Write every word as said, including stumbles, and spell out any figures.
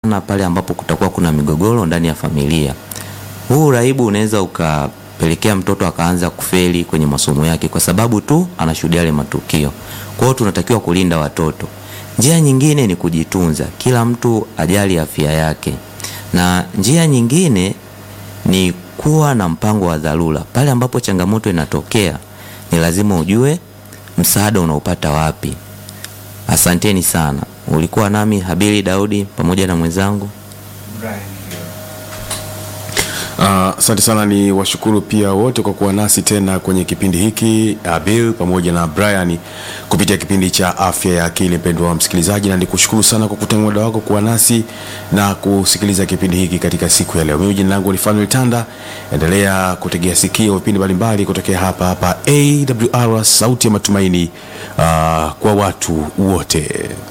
sana pale ambapo kutakuwa kuna migogoro ndani ya familia. Huu uraibu unaweza ukapelekea mtoto akaanza kufeli kwenye masomo yake kwa sababu tu anashuhudia yale matukio. Kwa hiyo tunatakiwa kulinda watoto. Njia nyingine ni kujitunza. Kila mtu ajali afya yake. Na njia nyingine ni kuwa na mpango wa dharura. Pale ambapo changamoto inatokea, ni lazima ujue msaada unaupata wapi. Asanteni sana. Ulikuwa nami Habili Daudi pamoja na mwenzangu Brian. Asante uh, sana. Ni washukuru pia wote kwa kuwa nasi tena kwenye kipindi hiki, Abil pamoja na Brian, kupitia kipindi cha afya ya akili. Mpendwa wa msikilizaji, na nikushukuru sana kwa kutenga muda wako kuwa nasi na kusikiliza kipindi hiki katika siku ya leo. Mimi jina langu ni Fanuel Tanda. Endelea kutegea sikio vipindi mbalimbali kutokea hapa hapa A W R, sauti ya matumaini uh, kwa watu wote.